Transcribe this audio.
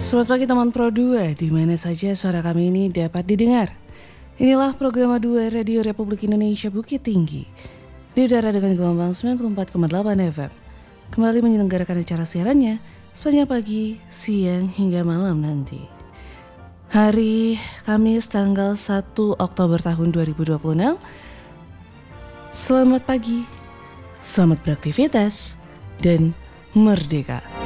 Selamat pagi teman Pro 2, di mana saja suara kami ini dapat didengar. Inilah program A2 Radio Republik Indonesia Bukit Tinggi, di udara dengan gelombang 94,8 FM. Kembali menyelenggarakan acara siarannya sepanjang pagi, siang, hingga malam nanti. Hari Kamis tanggal 1 Oktober tahun 2026. Selamat pagi, selamat beraktivitas, dan merdeka.